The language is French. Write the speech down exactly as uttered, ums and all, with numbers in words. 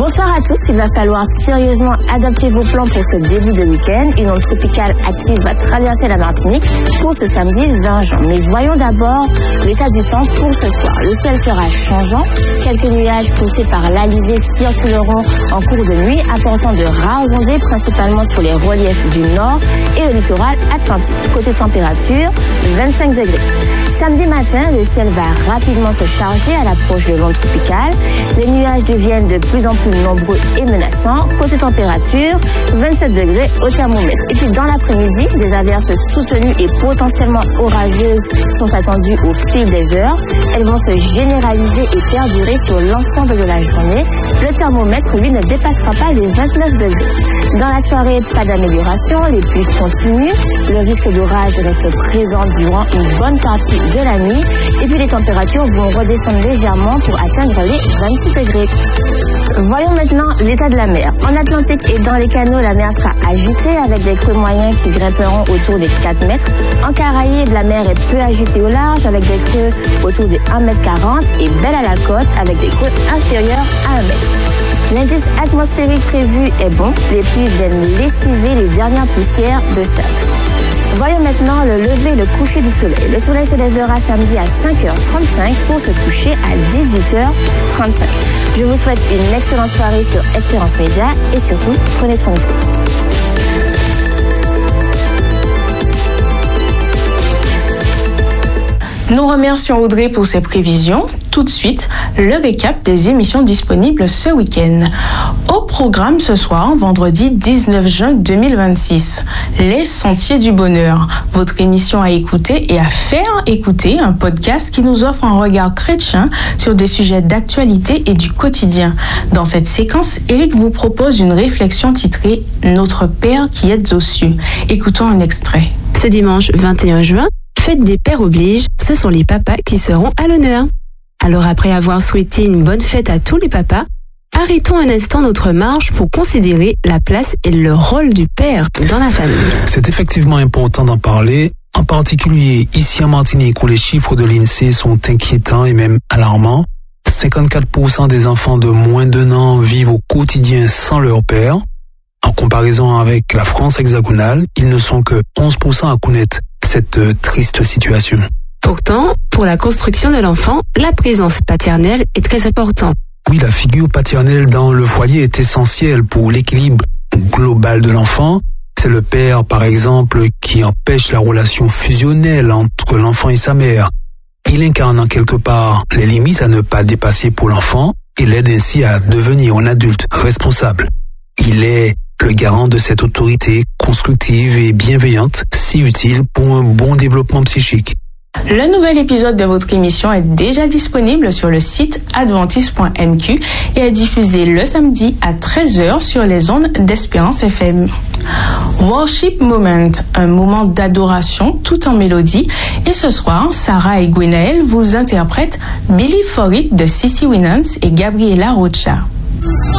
Bonsoir à tous, il va falloir sérieusement adapter vos plans pour ce début de week-end. Une onde tropicale active va traverser la Martinique pour ce samedi vingt juin. Mais voyons d'abord l'état du temps pour ce soir. Le ciel sera changeant, quelques nuages poussés par l'alizé circuleront en cours de nuit, apportant de rares ondées principalement sur les reliefs du nord et le littoral atlantique. Côté température, vingt-cinq degrés. Samedi matin, le ciel va rapidement se charger à l'approche de l'onde tropicale. Les nuages deviennent de plus en plus nombreux et menaçants. Côté température, vingt-sept degrés au thermomètre. Et puis dans l'après-midi, des averses soutenues et potentiellement orageuses sont attendues au fil des heures. Elles vont se généraliser et perdurer sur l'ensemble de la journée. Le thermomètre, lui, ne dépassera pas les vingt-neuf degrés. Dans la soirée, pas d'amélioration, les pluies continuent. Le risque d'orage reste présent durant une bonne partie de la nuit. Et puis les températures vont redescendre légèrement pour atteindre les vingt-six degrés. Voyons maintenant l'état de la mer. En Atlantique et dans les canaux, la mer sera agitée avec des creux moyens qui grimperont autour des quatre mètres. En Caraïbes, la mer est peu agitée au large avec des creux autour des un mètre quarante et belle à la côte avec des creux inférieurs à un mètre. L'indice atmosphérique prévu est bon. Les pluies viennent lessiver les dernières poussières de sable. Voyons maintenant le lever et le coucher du soleil. Le soleil se lèvera samedi à cinq heures trente-cinq pour se coucher à dix-huit heures trente-cinq. Je vous souhaite une excellente soirée sur Espérance Média et surtout, prenez soin de vous. Nous remercions Audrey pour ses prévisions. Tout de suite, le récap des émissions disponibles ce week-end. Au programme ce soir, vendredi dix-neuf juin deux mille vingt-six, Les Sentiers du Bonheur. Votre émission à écouter et à faire écouter, un podcast qui nous offre un regard chrétien sur des sujets d'actualité et du quotidien. Dans cette séquence, Eric vous propose une réflexion titrée « Notre Père qui êtes aux cieux ». Écoutons un extrait. Ce dimanche vingt et un juin, Fête des Pères oblige, ce sont les papas qui seront à l'honneur. Alors après avoir souhaité une bonne fête à tous les papas, arrêtons un instant notre marche pour considérer la place et le rôle du père dans la famille. C'est effectivement important d'en parler, en particulier ici en Martinique où les chiffres de l'INSEE sont inquiétants et même alarmants. cinquante-quatre pour cent des enfants de moins d'un an vivent au quotidien sans leur père. En comparaison avec la France hexagonale, ils ne sont que onze pour cent à connaître cette euh, triste situation. Pourtant, pour la construction de l'enfant, la présence paternelle est très importante. Oui, la figure paternelle dans le foyer est essentielle pour l'équilibre global de l'enfant. C'est le père, par exemple, qui empêche la relation fusionnelle entre l'enfant et sa mère. Il incarne en quelque part les limites à ne pas dépasser pour l'enfant et l'aide ainsi à devenir un adulte responsable. Il est le garant de cette autorité constructive et bienveillante, si utile pour un bon développement psychique. Le nouvel épisode de votre émission est déjà disponible sur le site adventiste point n q et est diffusé le samedi à treize heures sur les ondes d'Espérance F M. Worship Moment, un moment d'adoration tout en mélodie. Et ce soir, Sarah et Gwenaël vous interprètent Billy for It de Cissy Winans et Gabriela Rocha.